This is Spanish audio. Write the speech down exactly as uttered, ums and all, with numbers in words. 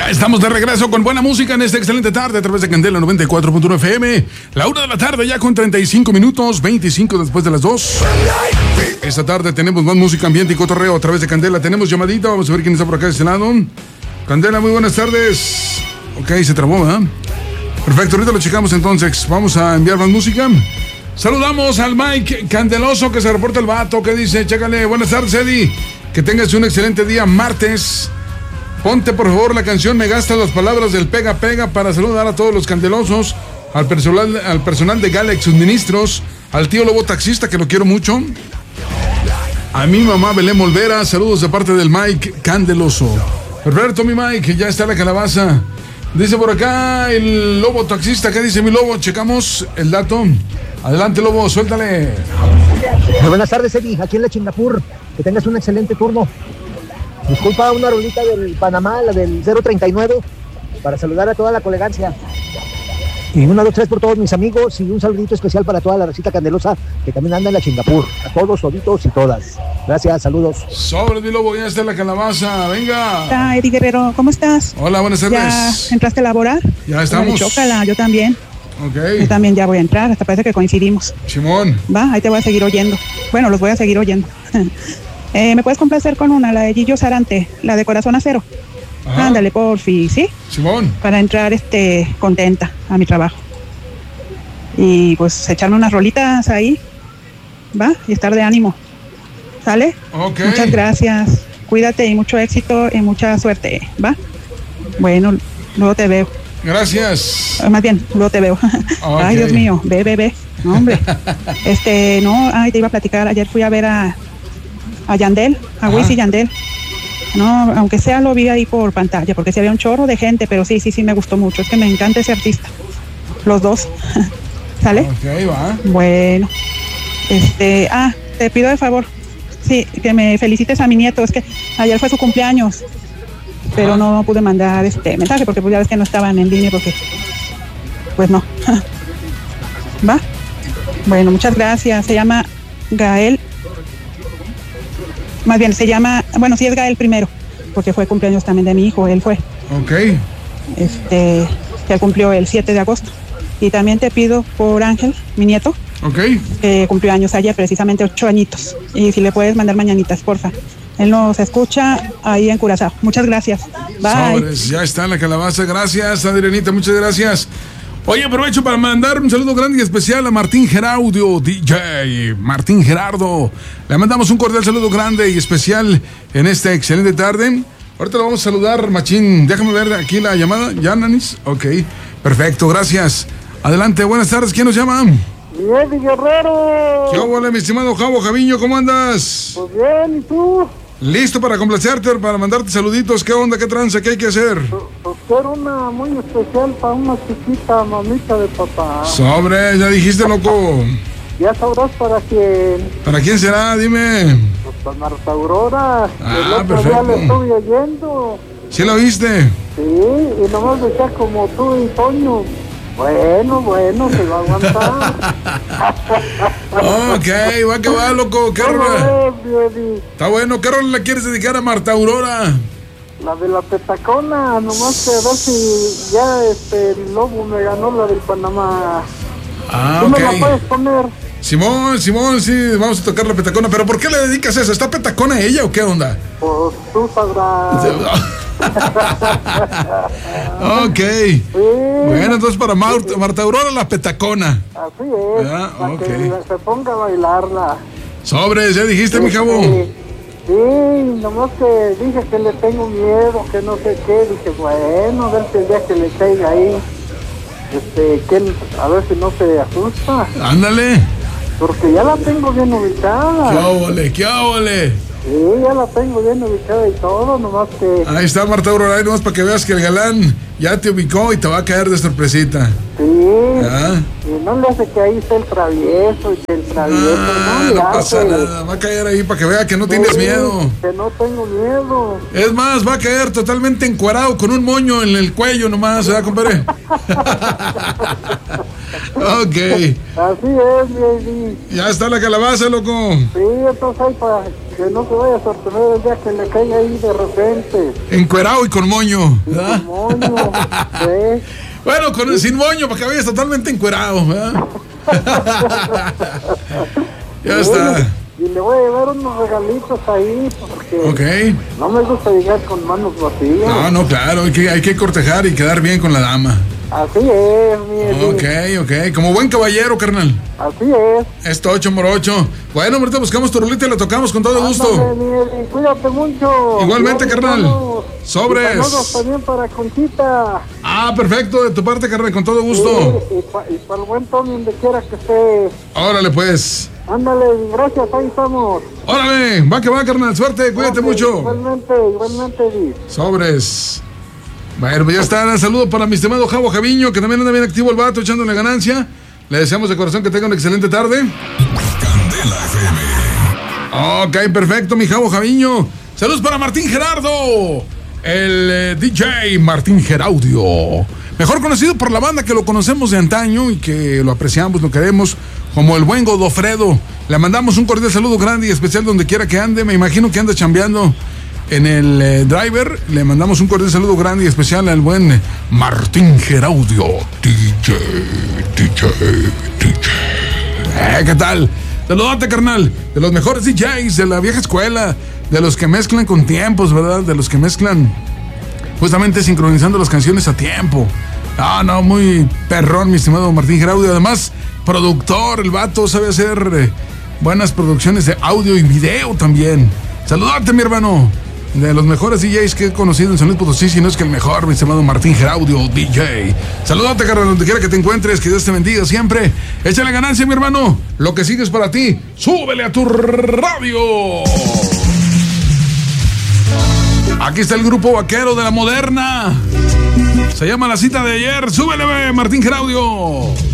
Ya estamos de regreso con buena música en esta excelente tarde a través de Candela noventa y cuatro punto uno F M. La una de la tarde ya con treinta y cinco minutos, veinticinco después de las dos. Esta tarde tenemos más música, ambiente y cotorreo a través de Candela. Tenemos llamadita, vamos a ver quién está por acá de este lado. Candela, muy buenas tardes. Ok, se trabó, ¿verdad? Perfecto, ahorita lo checamos entonces. Vamos a enviar más música. Saludamos al Mike Candeloso que se reporta el vato, que dice, chécale, buenas tardes, Eddie. Que tengas un excelente día martes. Ponte por favor la canción Me Gastas las Palabras del Pega Pega para saludar a todos los candelosos, al personal, al personal de Galex Suministros, al tío Lobo Taxista que lo quiero mucho, a mi mamá Belén Olvera, saludos de parte del Mike Candeloso. Perfecto, mi Mike, ya está la calabaza. Dice por acá el Lobo Taxista, ¿qué dice mi Lobo? Checamos el dato. Adelante, Lobo, suéltale. Muy buenas tardes, Eddie, aquí en la Chingapur. Que tengas un excelente turno. Disculpa, una rolita del Panamá, la del cero treinta y nueve, para saludar a toda la colegancia. Y una, dos, tres por todos mis amigos y un saludito especial para toda la racita candelosa que también anda en la Chingapur. A todos, toditos y todas. Gracias, saludos. Sobre mi Lobo, ya está la calabaza, venga. Hola, Eddie Guerrero, ¿cómo estás? Hola, buenas tardes. ¿Ya entraste a laborar? Ya estamos. Chócala, yo también. Ok. Yo también ya voy a entrar, hasta parece que coincidimos. Simón. Va, ahí te voy a seguir oyendo. Bueno, los voy a seguir oyendo. Eh, ¿Me puedes complacer con una, la de Gillo Sarante, la de Corazón Acero? Ajá. Ándale, porfi, ¿sí? Simón. Para entrar este, contenta a mi trabajo. Y pues echarme unas rolitas ahí, ¿va? Y estar de ánimo, ¿sale? Ok. Muchas gracias, cuídate y mucho éxito y mucha suerte, ¿va? Bueno, luego te veo. Gracias. Más bien, luego te veo. Okay. Ay, Dios mío, ve, ve, ve. No, hombre. Este, no, ay, te iba a platicar, ayer fui a ver a... a Yandel, a Wisin y Yandel. No, aunque sea lo vi ahí por pantalla, porque sí había un chorro de gente, pero sí, sí, sí me gustó mucho. Es que me encanta ese artista. Los dos. ¿Sale? Ok, va. Bueno. Este, ah, te pido de favor, sí, que me felicites a mi nieto. Es que ayer fue su cumpleaños, pero ah. no pude mandar este mensaje porque pues ya ves que no estaban en línea porque, pues no. ¿Va? Bueno, muchas gracias. Se llama Gael. Más bien, se llama, bueno, sí es Gael primero, porque fue cumpleaños también de mi hijo, él fue. Ok. Este, que él cumplió el siete de agosto. Y también te pido por Ángel, mi nieto, ok, que cumplió años ayer, precisamente ocho añitos. Y si le puedes mandar mañanitas, porfa. Él nos escucha ahí en Curazao. Muchas gracias. Bye. Sobres, ya está la calabaza, gracias, Adrianita, muchas gracias. Oye, aprovecho para mandar un saludo grande y especial a Martín Geraudio, D J Martín Gerardo. Le mandamos un cordial saludo grande y especial en esta excelente tarde. Ahorita lo vamos a saludar, Machín. Déjame ver aquí la llamada. ¿Ya, Nanis? Ok, perfecto, gracias. Adelante, buenas tardes. ¿Quién nos llama? Eddie Guerrero. ¿Qué hola, mi estimado Javo Javiño? ¿Cómo andas? Pues bien, ¿y tú? Listo para complacerte, para mandarte saluditos. ¿Qué onda, qué tranza, qué hay que hacer? Pues quiero una muy especial para una chiquita mamita de papá. Sobre, ya dijiste, loco. Ya sabrás para quién. ¿Para quién será? Dime. Pues para Marta Aurora. Ah, el otro perfecto. día le estuve oyendo. ¿Sí la viste? Sí, y nomás decía como tú y Toño. Bueno, bueno, se va a aguantar. Ok, va que va, loco. ¿Qué rola? Está bueno, ¿qué rola le quieres dedicar a Marta Aurora? La de la petacona, nomás que a ver si ya este el Lobo me ganó la del Panamá. Ah, ¿Tú ok. me la puedes poner? Simón, Simón, sí, vamos a tocar la petacona. ¿Pero por qué le dedicas eso? ¿Está petacona ella o qué onda? Pues tú sabrás. Ok. Sí. Bueno, entonces para Marta, Marta Aurora la petacona. Así es, Ah, para ok. que se ponga a bailarla. Sobres, ya dijiste, mi jabo. Sí, sí, nomás que dije que le tengo miedo, que no sé qué. Dije, bueno, a ver si el día que le caiga ahí, este, que, a ver si no se asusta. Ándale. Porque ya la tengo bien ubicada. ¿Qué óvole, qué óvole? Sí, ya la tengo bien ubicada y todo, nomás que... Ahí está Marta Aurora, ahí nomás para que veas que el galán ya te ubicó y te va a caer de sorpresita. Sí, ¿Ah? y no le hace que ahí está el travieso y que el travieso Ah, no le no pasa hace. nada, va a caer ahí para que vea que no tienes Sí, miedo. Que no tengo miedo. Es más, va a caer totalmente encuerado con un moño en el cuello nomás, ¿verdad, compadre? Ok. Así es, mi. Ya está la calabaza, loco. Sí, entonces ahí para que no se vaya a sorprender el día que le caiga ahí de repente. Encuerado y con moño. Y con moño, sí. Bueno, con, sin moño, para que vayas totalmente encuerado, ¿verdad? Ya está. Y le voy a llevar unos regalitos ahí, porque Ok. no me gusta llegar con manos vacías. No, no, claro, hay que, hay que cortejar y quedar bien con la dama. Así es, mi. Ok, ok, como buen caballero, carnal. Así es. Esto, ocho morocho. Bueno, ahorita buscamos tu rolita y la tocamos con todo gusto. Ándale, mi Eddie, cuídate mucho. Igualmente, carnal. Sobres. Y saludos también para Conchita. Ah, perfecto, de tu parte, carnal, con todo gusto. Sí, y, pa, y para el buen Tommy, donde quiera que esté. Órale, pues. Ándale, gracias, ahí estamos. Órale, va que va, carnal, suerte, cuídate Ándale, mucho. Igualmente, igualmente, Eddie. Sobres. Bueno, pues ya está. Un saludo para mi estimado Javo Javiño, que también anda bien activo el vato, echándole ganancia. Le deseamos de corazón que tenga una excelente tarde. Candela F M. Ok, perfecto, mi Javo Javiño. Saludos para Martín Gerardo, el eh, D J Martín Geraudio. Mejor conocido por la banda que lo conocemos de antaño y que lo apreciamos, lo queremos, como el buen Godofredo. Le mandamos un cordial saludo grande y especial donde quiera que ande. Me imagino que anda chambeando en el eh, driver. Le mandamos un cordial saludo grande y especial al buen Martín Geraudio, D J, D J, D J. Eh, ¿qué tal? Saludate, carnal. De los mejores D Js de la vieja escuela, de los que mezclan con tiempos, ¿verdad? De los que mezclan justamente sincronizando las canciones a tiempo. Ah, no, muy perrón, mi estimado Martín Geraudio. Además, productor, el vato sabe hacer eh, buenas producciones de audio y video también. Saludate, mi hermano. De los mejores D Js que he conocido en San Luis Potosí, si no es que el mejor, mi estimado Martín Geraudio, D J. Saludate, carnal, donde quiera que te encuentres, que Dios te bendiga siempre. Échale ganancia, mi hermano. Lo que sigue es para ti. Súbele a tu radio. Aquí está el grupo vaquero de la moderna. Se llama La Cita de Ayer. Súbele, Martín Geraudio.